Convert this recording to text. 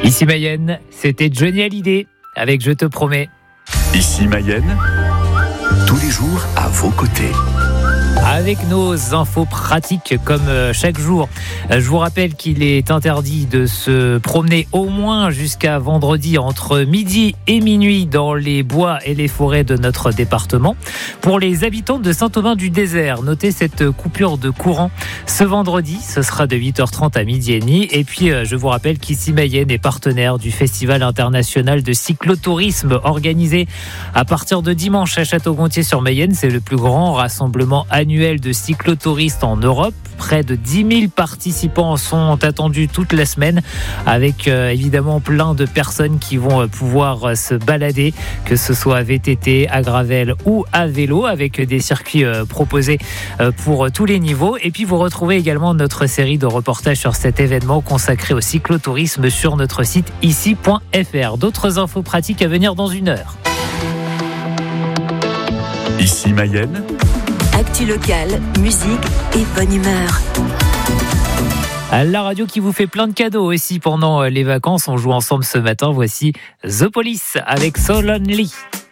Ici Mayenne, c'était Johnny Hallyday avec Je te promets. Ici Mayenne, tous les jours à vos côtés. Avec nos infos pratiques comme chaque jour. Je vous rappelle qu'il est interdit de se promener au moins jusqu'à vendredi entre midi et minuit dans les bois et les forêts de notre département. Pour les habitants de Saint-Aubin-du-Désert, notez cette coupure de courant ce vendredi. Ce sera de 8h30 à midi et demi. Et puis, je vous rappelle qu'Ici Mayenne est partenaire du Festival international de cyclotourisme organisé à partir de dimanche à Château-Gontier-sur-Mayenne. C'est le plus grand rassemblement annuel de cyclotouristes en Europe. Près de 10 000 participants sont attendus toute la semaine avec évidemment plein de personnes qui vont pouvoir se balader, que ce soit à VTT, à gravel ou à vélo, avec des circuits proposés pour tous les niveaux. Et puis vous retrouvez également notre série de reportages sur cet événement consacré au cyclotourisme sur notre site ici.fr. D'autres infos pratiques à venir dans une heure. Ici Mayenne, actu locale, musique et bonne humeur. La radio qui vous fait plein de cadeaux aussi pendant les vacances. On joue ensemble ce matin. Voici The Police avec So Lonely.